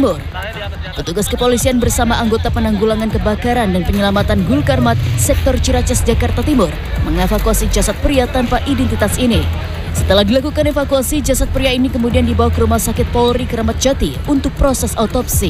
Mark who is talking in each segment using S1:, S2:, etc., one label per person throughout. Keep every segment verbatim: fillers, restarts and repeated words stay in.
S1: Timur. Petugas kepolisian bersama anggota penanggulangan kebakaran dan penyelamatan Gulkarmat sektor Ciracas, Jakarta Timur mengevakuasi jasad pria tanpa identitas ini. Setelah dilakukan evakuasi, jasad pria ini kemudian dibawa ke Rumah Sakit Polri Kramat Jati untuk proses autopsi.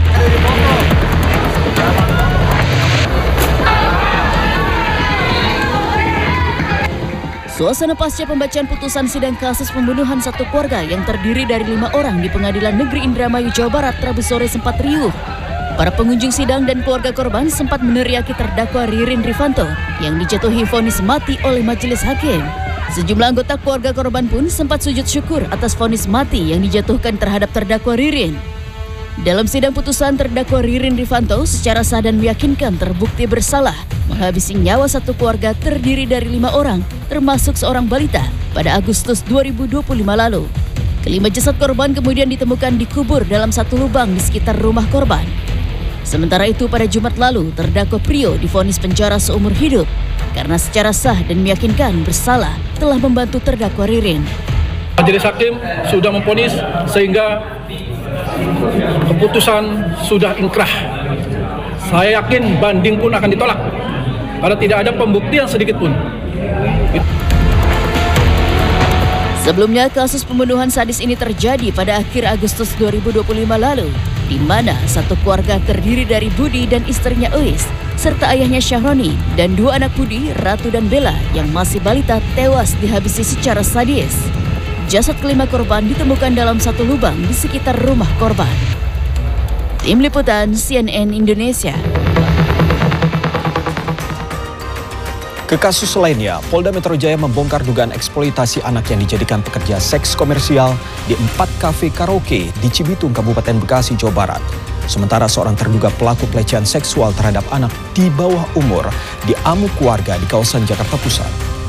S1: Suasana pasca pembacaan putusan sidang kasus pembunuhan satu keluarga yang terdiri dari lima orang di Pengadilan Negeri Indramayu, Jawa Barat, Rabu sore sempat riuh. Para pengunjung sidang dan keluarga korban sempat meneriaki terdakwa Ririn Rifanto yang dijatuhi vonis mati oleh majelis hakim. Sejumlah anggota keluarga korban pun sempat sujud syukur atas vonis mati yang dijatuhkan terhadap terdakwa Ririn. Dalam sidang putusan, terdakwa Ririn Rifanto secara sah dan meyakinkan terbukti bersalah menghabisi nyawa satu keluarga terdiri dari lima orang, termasuk seorang balita, pada Agustus dua ribu dua puluh lima lalu. Kelima jasad korban kemudian ditemukan dikubur dalam satu lubang di sekitar rumah korban. Sementara itu, pada Jumat lalu, terdakwa Prio divonis penjara seumur hidup karena secara sah dan meyakinkan bersalah telah membantu terdakwa Ririn.
S2: Majelis hakim sudah memvonis sehingga keputusan sudah inkrah. Saya yakin banding pun akan ditolak karena tidak ada pembuktian sedikit pun.
S1: Sebelumnya, kasus pembunuhan sadis ini terjadi pada akhir Agustus dua ribu dua puluh lima lalu, di mana satu keluarga terdiri dari Budi dan istrinya Uis, serta ayahnya Syahroni dan dua anak Budi, Ratu dan Bella yang masih balita tewas dihabisi secara sadis. Jasad kelima korban ditemukan dalam satu lubang di sekitar rumah korban. Tim Liputan C N N Indonesia.
S3: Ke kasus lainnya, Polda Metro Jaya membongkar dugaan eksploitasi anak yang dijadikan pekerja seks komersial di empat kafe karaoke di Cibitung, Kabupaten Bekasi, Jawa Barat. Sementara seorang terduga pelaku pelecehan seksual terhadap anak di bawah umur diamuk warga di kawasan Jakarta Pusat.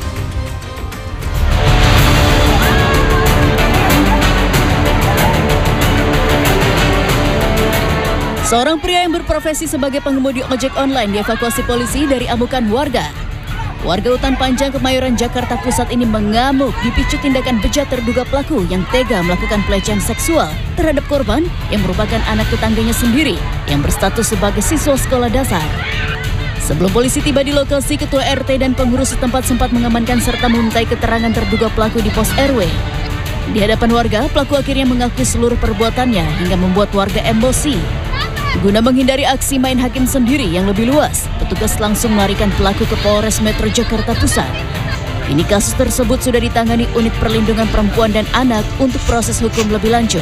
S1: Seorang pria yang berprofesi sebagai pengemudi ojek online dievakuasi polisi dari amukan warga. Warga Hutan Panjang, Kemayoran, Jakarta Pusat ini mengamuk dipicu tindakan bejat terduga pelaku yang tega melakukan pelecehan seksual terhadap korban yang merupakan anak tetangganya sendiri yang berstatus sebagai siswa sekolah dasar. Sebelum polisi tiba di lokasi, Ketua R T dan pengurus setempat sempat mengamankan serta memintai keterangan terduga pelaku di pos R W. Di hadapan warga, pelaku akhirnya mengakui seluruh perbuatannya hingga membuat warga emosi. Guna menghindari aksi main hakim sendiri yang lebih luas, petugas langsung melarikan pelaku ke Polres Metro Jakarta Pusat. Ini kasus tersebut sudah ditangani Unit Perlindungan Perempuan dan Anak untuk proses hukum lebih lanjut.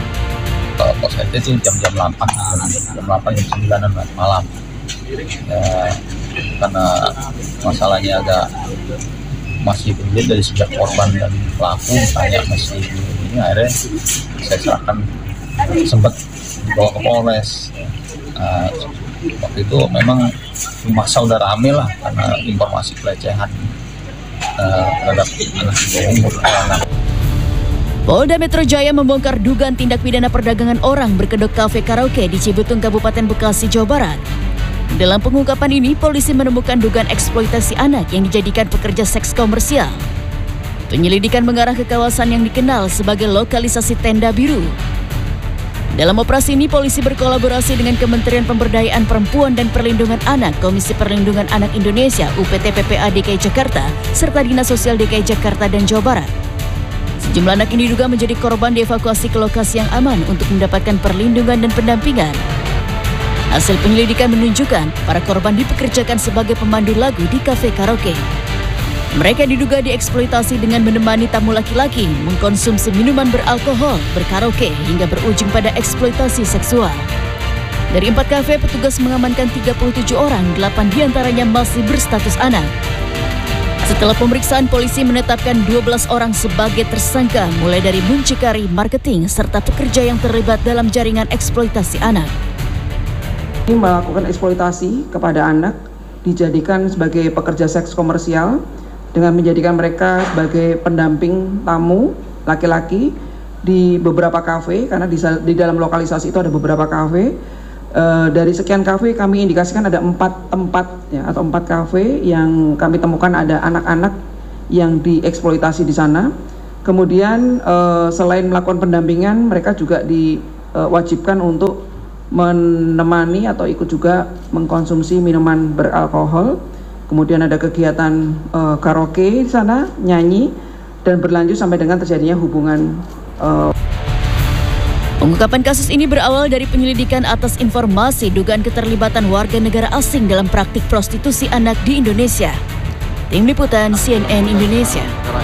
S4: Pos R T itu jam-jam delapan, jam delapan, jam sembilan malam. Ya, karena masalahnya agak masih berbeda dari sejak korban dan pelaku, saya masih ini akhirnya saya serahkan sempat dibawa ke Polres. Uh, waktu itu memang masa udah rame lah karena informasi pelecehan uh, terhadap anak di bawah umur.
S1: Polda Metro Jaya membongkar dugaan tindak pidana perdagangan orang berkedok kafe karaoke di Cibitung, Kabupaten Bekasi, Jawa Barat. Dalam pengungkapan ini, polisi menemukan dugaan eksploitasi anak yang dijadikan pekerja seks komersial. Penyelidikan mengarah ke kawasan yang dikenal sebagai lokalisasi Tenda Biru. Dalam operasi ini, polisi berkolaborasi dengan Kementerian Pemberdayaan Perempuan dan Perlindungan Anak, Komisi Perlindungan Anak Indonesia, U P T P P A D K I Jakarta, serta Dinas Sosial D K I Jakarta dan Jawa Barat. Sejumlah anak ini diduga menjadi korban dievakuasi ke lokasi yang aman untuk mendapatkan perlindungan dan pendampingan. Hasil penyelidikan menunjukkan para korban dipekerjakan sebagai pemandu lagu di kafe karaoke. Mereka diduga dieksploitasi dengan menemani tamu laki-laki mengkonsumsi minuman beralkohol, berkaraoke, hingga berujung pada eksploitasi seksual. Dari empat kafe, petugas mengamankan tiga puluh tujuh orang, delapan diantaranya masih berstatus anak. Setelah pemeriksaan, polisi menetapkan dua belas orang sebagai tersangka, mulai dari muncikari, marketing, serta pekerja yang terlibat dalam jaringan eksploitasi anak.
S5: Ini melakukan eksploitasi kepada anak, dijadikan sebagai pekerja seks komersial, dengan menjadikan mereka sebagai pendamping tamu laki-laki di beberapa kafe, karena di, di dalam lokalisasi itu ada beberapa kafe. E, dari sekian kafe kami indikasikan ada empat tempat ya, atau empat kafe yang kami temukan ada anak-anak yang dieksploitasi di sana. Kemudian e, selain melakukan pendampingan, mereka juga di uh, wajibkan untuk menemani atau ikut juga mengkonsumsi minuman beralkohol. Kemudian ada kegiatan uh, karaoke di sana, nyanyi, dan berlanjut sampai dengan terjadinya hubungan. Uh...
S1: Pengungkapan kasus ini berawal dari penyelidikan atas informasi dugaan keterlibatan warga negara asing dalam praktik prostitusi anak di Indonesia. Tim Liputan C N N Indonesia.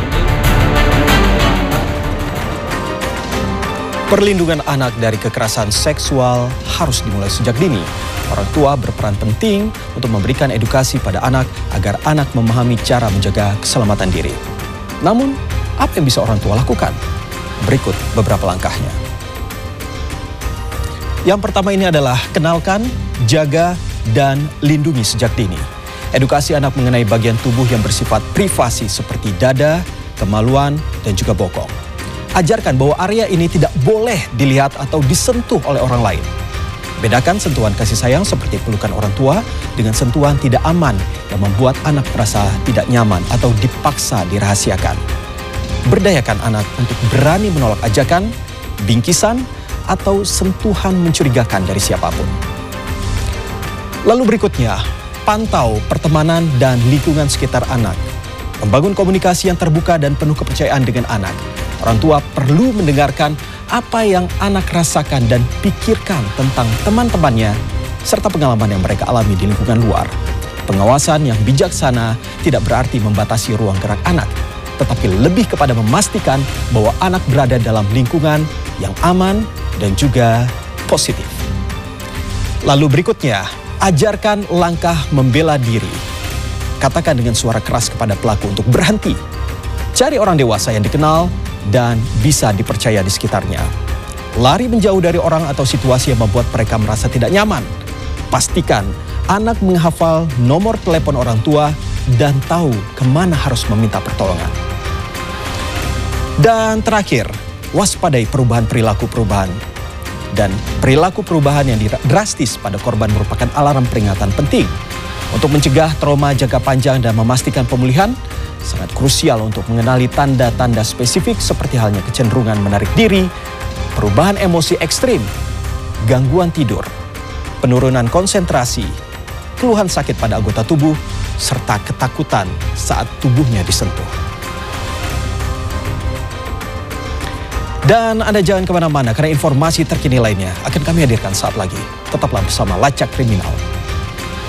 S3: Perlindungan anak dari kekerasan seksual harus dimulai sejak dini. Orang tua berperan penting untuk memberikan edukasi pada anak agar anak memahami cara menjaga keselamatan diri. Namun, apa yang bisa orang tua lakukan? Berikut beberapa langkahnya. Yang pertama ini adalah kenalkan, jaga, dan lindungi sejak dini. Edukasi anak mengenai bagian tubuh yang bersifat privasi seperti dada, kemaluan, dan juga bokong. Ajarkan bahwa area ini tidak boleh dilihat atau disentuh oleh orang lain. Bedakan sentuhan kasih sayang seperti pelukan orang tua dengan sentuhan tidak aman yang membuat anak merasa tidak nyaman atau dipaksa dirahasiakan. Berdayakan anak untuk berani menolak ajakan, bingkisan, atau sentuhan mencurigakan dari siapapun. Lalu berikutnya, pantau pertemanan dan lingkungan sekitar anak. Membangun komunikasi yang terbuka dan penuh kepercayaan dengan anak. Orang tua perlu mendengarkan apa yang anak rasakan dan pikirkan tentang teman-temannya serta pengalaman yang mereka alami di lingkungan luar. Pengawasan yang bijaksana tidak berarti membatasi ruang gerak anak, tetapi lebih kepada memastikan bahwa anak berada dalam lingkungan yang aman dan juga positif. Lalu berikutnya, ajarkan langkah membela diri. Katakan dengan suara keras kepada pelaku untuk berhenti. Cari orang dewasa yang dikenal dan bisa dipercaya di sekitarnya. Lari menjauh dari orang atau situasi yang membuat mereka merasa tidak nyaman. Pastikan anak menghafal nomor telepon orang tua dan tahu kemana harus meminta pertolongan. Dan terakhir, waspadai perubahan perilaku-perubahan. Dan perilaku perubahan yang drastis pada korban merupakan alarm peringatan penting. Untuk mencegah trauma jangka panjang dan memastikan pemulihan, sangat krusial untuk mengenali tanda-tanda spesifik seperti halnya kecenderungan menarik diri, perubahan emosi ekstrim, gangguan tidur, penurunan konsentrasi, keluhan sakit pada anggota tubuh, serta ketakutan saat tubuhnya disentuh. Dan Anda jangan kemana-mana karena informasi terkini lainnya akan kami hadirkan saat lagi. Tetaplah bersama Lacak Kriminal.